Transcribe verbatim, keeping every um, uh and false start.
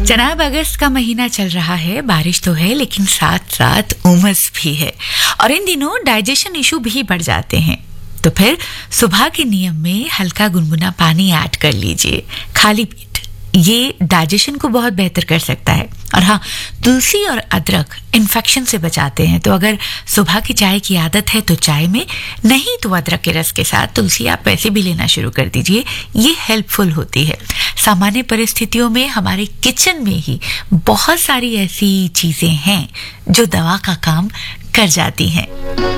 जनाब, अगस्त का महीना चल रहा है, बारिश तो है लेकिन साथ साथ उमस भी है और इन दिनों डाइजेशन इशू भी बढ़ जाते हैं। तो फिर सुबह के नियम में हल्का गुनगुना पानी ऐड कर लीजिए खाली पेट। ये डाइजेशन को बहुत बेहतर कर सकता है। और हाँ, तुलसी और अदरक इन्फेक्शन से बचाते हैं। तो अगर सुबह की चाय की आदत है तो चाय में, नहीं तो अदरक के रस के साथ तुलसी आप वैसे भी लेना शुरू कर दीजिए। ये हेल्पफुल होती है। सामान्य परिस्थितियों में हमारे किचन में ही बहुत सारी ऐसी चीजें हैं जो दवा का काम कर जाती हैं।